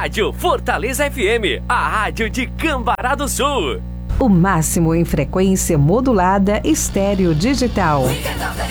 Rádio Fortaleza FM, a rádio de Cambará do Sul. O máximo em frequência modulada estéreo digital.